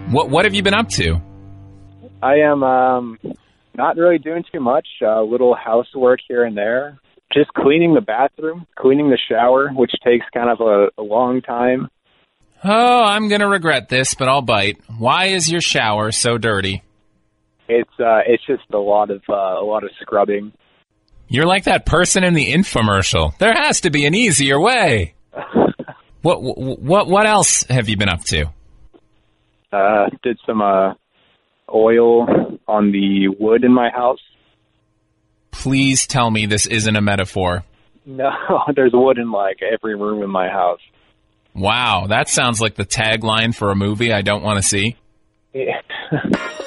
What have you been up to? I am not really doing too much. Little housework here and there. Just cleaning the bathroom, cleaning the shower, which takes kind of a long time. Oh, I'm going to regret this, but I'll bite. Why is your shower so dirty? It's just a lot of scrubbing. You're like that person in the infomercial. There has to be an easier way. What else have you been up to? Did some oil on the wood in my house. Please tell me this isn't a metaphor. No, there's wood in like every room in my house. Wow, that sounds like the tagline for a movie I don't want to see. Yeah.